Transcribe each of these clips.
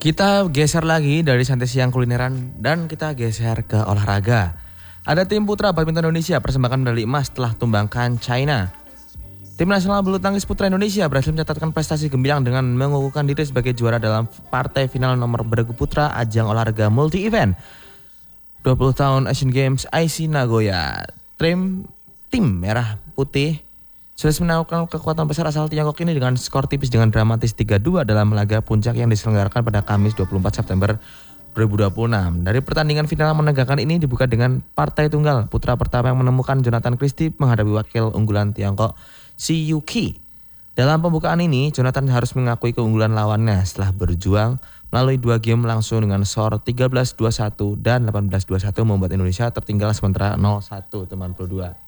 Kita geser lagi dari santai siang kulineran dan kita geser ke olahraga. Ada tim putra badminton Indonesia persembahkan medali emas setelah tumbangkan China. Tim nasional bulu tangkis putra Indonesia berhasil mencatatkan prestasi gemilang dengan mengukuhkan diri sebagai juara dalam partai final nomor bergu putra ajang olahraga multi event 20 tahun Asian Games IC Nagoya. Tim merah putih sudah menaklukkan kekuatan besar asal Tiongkok ini dengan skor tipis dengan dramatis 3-2 dalam laga puncak yang diselenggarakan pada Kamis 24 September 2026. Dari pertandingan final menegangkan ini dibuka dengan partai tunggal putra pertama yang menemukan Jonathan Christie menghadapi wakil unggulan Tiongkok Si Yuki. Dalam pembukaan ini, Jonathan harus mengakui keunggulan lawannya setelah berjuang melalui 2 game langsung dengan skor 13-21 dan 18-21 membuat Indonesia tertinggal sementara 0-1 teman Pro 2.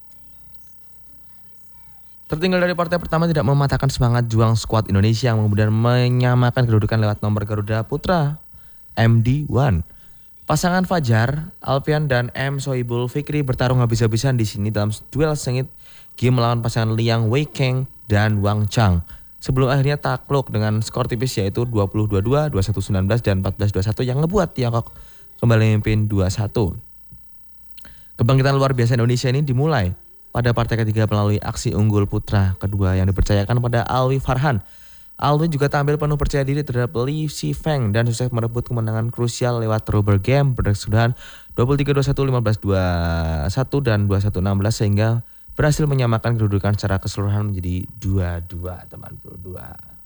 Tertinggal dari partai pertama tidak mematahkan semangat juang skuad Indonesia yang kemudian menyamakan kedudukan lewat nomor Garuda Putra MD1. Pasangan Fajar, Alfian dan M. Sohibul Fikri bertarung habis-habisan di sini dalam duel sengit game melawan pasangan Liang Weikeng dan Wang Chang. Sebelum akhirnya takluk dengan skor tipis yaitu 20-22, 21-19 dan 14-21 yang ngebuat Tiongkok kembali memimpin 2-1. Kebangkitan luar biasa Indonesia ini dimulai pada partai ketiga melalui aksi unggul putra kedua yang dipercayakan pada Alwi Farhan. Alwi juga tampil penuh percaya diri terhadap Li Shifeng dan sukses merebut kemenangan krusial lewat rubber game berkesudahan 23-21, 15-21 dan 21-16 sehingga berhasil menyamakan kedudukan secara keseluruhan menjadi 2-2 teman Pro 2.